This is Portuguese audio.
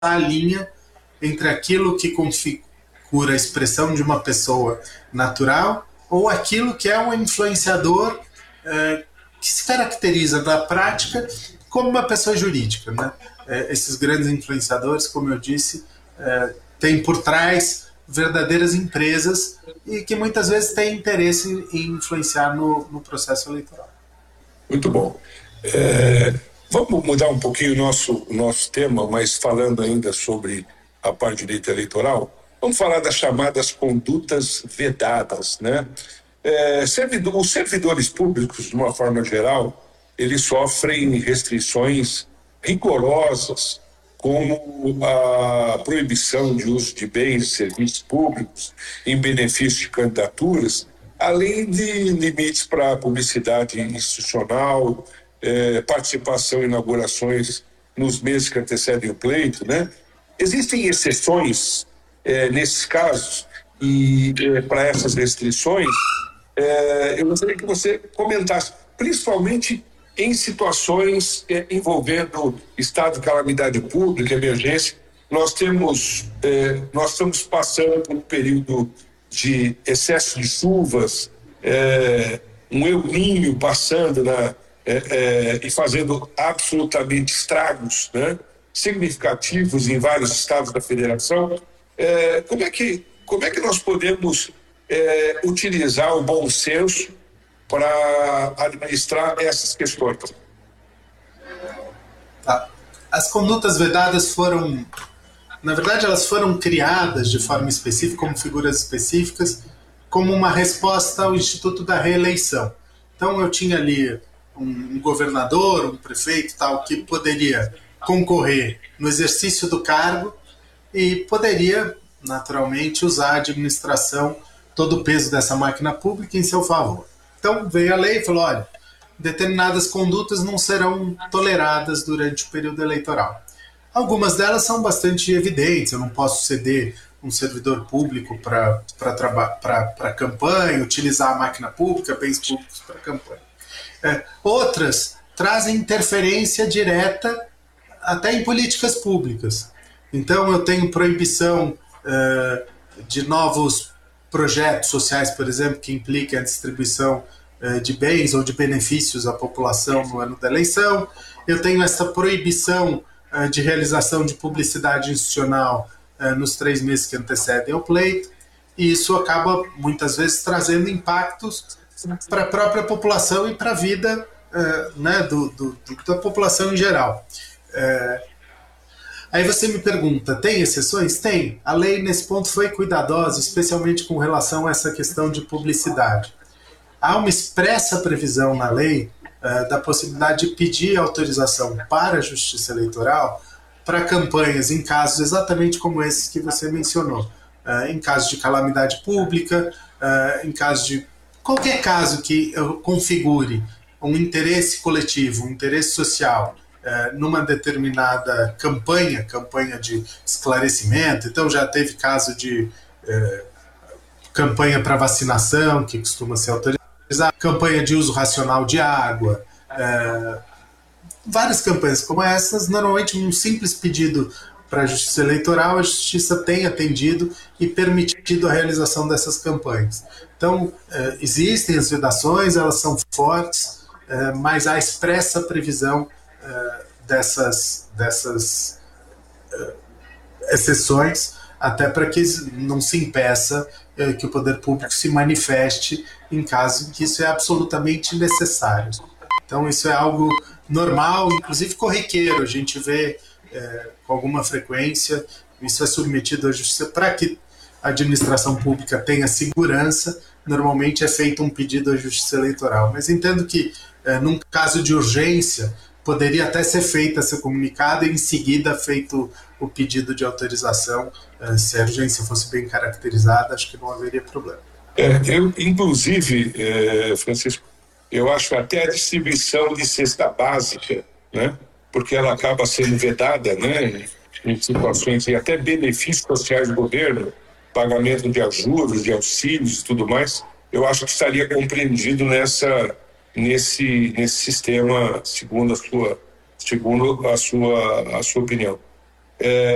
a linha entre aquilo que configura a expressão de uma pessoa natural ou aquilo que é um influenciador que se caracteriza na prática como uma pessoa jurídica, né? Esses grandes influenciadores, como eu disse, têm por trás verdadeiras empresas e que muitas vezes têm interesse em influenciar no processo eleitoral. Muito bom. Vamos mudar um pouquinho o nosso tema, mas falando ainda sobre a parte de direito eleitoral, vamos falar das chamadas condutas vedadas, né? Os servidores públicos, de uma forma geral, eles sofrem restrições rigorosas, como a proibição de uso de bens e serviços públicos em benefício de candidaturas, além de limites para publicidade institucional, participação em inaugurações nos meses que antecedem o pleito, né? Existem exceções nesses casos e para essas restrições, eu gostaria que você comentasse, principalmente em situações envolvendo estado de calamidade pública, emergência. Nós estamos passando por um período de excesso de chuvas, um El Niño passando e fazendo absolutamente estragos, né, significativos em vários estados da federação. Como é que nós podemos utilizar o bom senso para administrar essas questões? As condutas vedadas foram, na verdade, elas foram criadas de forma específica, como figuras específicas, como uma resposta ao Instituto da Reeleição. Então eu tinha ali um governador, um prefeito, tal, que poderia concorrer no exercício do cargo e poderia, naturalmente, usar a administração, todo o peso dessa máquina pública em seu favor. Então veio a lei e falou, olha, determinadas condutas não serão toleradas durante o período eleitoral. Algumas delas são bastante evidentes, eu não posso ceder um servidor público para campanha, utilizar a máquina pública, bens públicos para campanha. Outras trazem interferência direta até em políticas públicas. Então eu tenho proibição de novos projetos sociais, por exemplo, que impliquem a distribuição de bens ou de benefícios à população no ano da eleição. Eu tenho essa proibição de realização de publicidade institucional nos 3 meses que antecedem ao pleito, e isso acaba, muitas vezes, trazendo impactos para a própria população e para a vida né, da população em geral. Aí você me pergunta, tem exceções? Tem. A lei, nesse ponto, foi cuidadosa, especialmente com relação a essa questão de publicidade. Há uma expressa previsão na lei da possibilidade de pedir autorização para a Justiça Eleitoral para campanhas em casos exatamente como esses que você mencionou. Em caso de calamidade pública, em caso de qualquer caso que configure um interesse coletivo, um interesse social, numa determinada campanha de esclarecimento. Então já teve caso de campanha para vacinação, que costuma ser autorizada, campanha de uso racional de água, várias campanhas como essas. Normalmente um simples pedido para a Justiça Eleitoral, a Justiça tem atendido e permitido a realização dessas campanhas. Então existem as vedações, elas são fortes, mas há expressa previsão dessas exceções, até para que não se impeça que o poder público se manifeste em caso em que isso é absolutamente necessário. Então isso é algo normal, inclusive corriqueiro, a gente vê com alguma frequência, isso é submetido à justiça para que a administração pública tenha segurança. Normalmente é feito um pedido à Justiça Eleitoral, mas entendo que num caso de urgência poderia até ser feito esse comunicado e em seguida feito o pedido de autorização. Se a urgência fosse bem caracterizada, acho que não haveria problema. Inclusive, Francisco, eu acho que até a distribuição de cesta básica, né, porque ela acaba sendo vedada, né, em situações e até benefícios sociais do governo, pagamento de ajudas, de auxílios e tudo mais, eu acho que estaria compreendido nesse sistema, segundo a sua opinião.